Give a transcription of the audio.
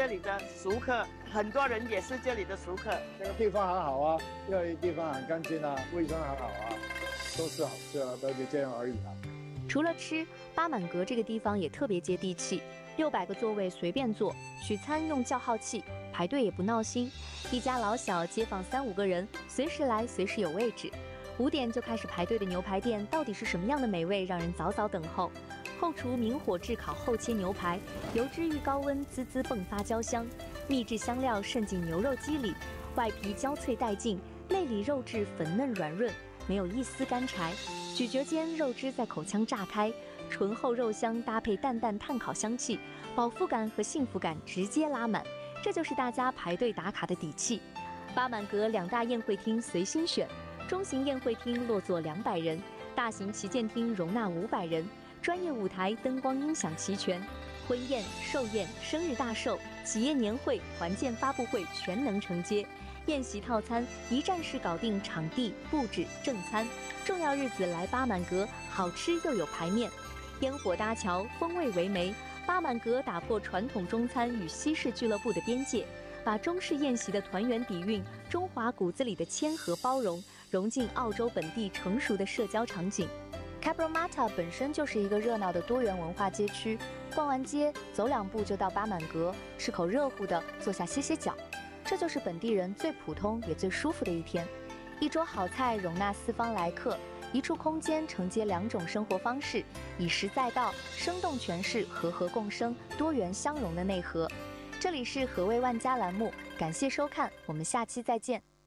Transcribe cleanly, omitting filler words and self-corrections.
里的熟客，很多人也是这里的熟客。 这个地方很好啊，这个地方很干净啊，卫生很好啊，都是好吃啊，都就这样而已啊。 除了吃，巴满阁这个地方也特别接地气，600个座位随便坐，取餐用叫号器，排队也不闹心，一家老小街坊3、5个人，随时来随时有位置。5点就开始排队的牛排店到底是什么样的美味，让人早早等候。后厨明火炙烤厚切牛排，油脂遇高温滋滋迸发焦香，秘制香料渗进牛肉肌里，外皮焦脆带劲，内里肉质粉嫩软润，没有一丝干柴。咀嚼间，肉汁在口腔炸开，醇厚肉香搭配淡淡炭烤香气，饱腹感和幸福感直接拉满，这就是大家排队打卡的底气。巴满阁2大宴会厅随心选，中型宴会厅落座200人，大型旗舰厅容纳500人。专业舞台、灯光、音响齐全，婚宴、寿宴、生日大寿、企业年会、团建发布会全能承接。宴席套餐一站式搞定场地、布置、正餐。重要日子来巴满阁，好吃又有排面。烟火搭桥，风味为媒。巴满阁打破传统中餐与西式俱乐部的边界，把中式宴席的团圆底蕴、中华骨子里的谦和包容，融进澳洲本地成熟的社交场景。Cabramatta 本身就是一个热闹的多元文化街区，逛完街走2步就到巴满阁，吃口热乎的，坐下歇歇脚，这就是本地人最普通也最舒服的一天。一桌好菜容纳4方来客，一处空间承接2种生活方式，以实在道，生动诠释和和共生、多元相融的内核。这里是何谓万家栏目，感谢收看，我们下期再见。